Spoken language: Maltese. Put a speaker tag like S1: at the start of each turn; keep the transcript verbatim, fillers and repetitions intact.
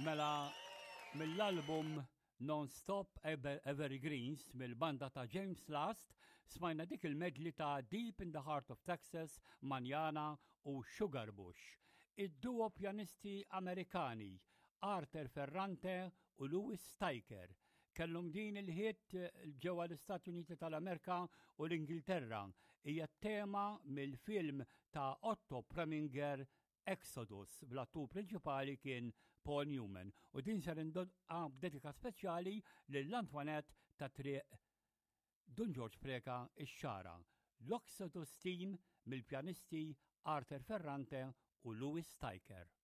S1: Mela, mill-album Non-Stop Ever Evergreens mill-banda ta' James Last, smajna dik il-medli ta' Deep in the Heart of Texas, Manjana u Sugar Bush. Id-duo pjanisti Amerikani, Arthur Ferrante u Louis Steiker, kellhom din il-ħiet ġewwa l-Istati Uniti tal-Amerika u l-Ingilterra, hija tema mill-film ta' Otto Preminger Exodus, bl-attur prinċipali kien Paul Newman, u din ser indodqa b'dedika speċjali lill-Antoinette ta' triq Don George Preka ix-xara, l-Exodus Team mill-pjanisti Arthur Ferrante u Louis Steiker.